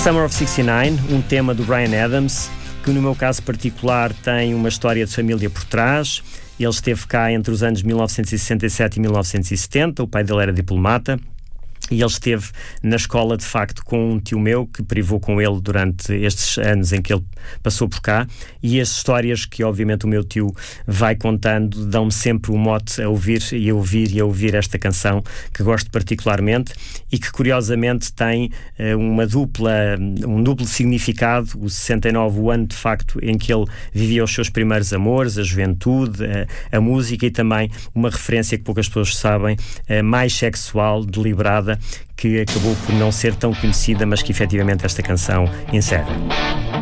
Summer of 69, um tema do Bryan Adams, que no meu caso particular tem uma história de família por trás. Ele esteve cá entre os anos 1967 e 1970, o pai dele era diplomata. E ele esteve na escola, de facto, com um tio meu que privou com ele durante estes anos em que ele passou por cá. E as histórias que, obviamente, o meu tio vai contando dão-me sempre o mote a ouvir e a ouvir e a ouvir esta canção, que gosto particularmente e que, curiosamente, tem um duplo significado. O 69, o ano, de facto, em que ele vivia os seus primeiros amores, a juventude, a música e também uma referência que poucas pessoas sabem, mais sexual, deliberada, que acabou por não ser tão conhecida, mas que efetivamente esta canção encerra.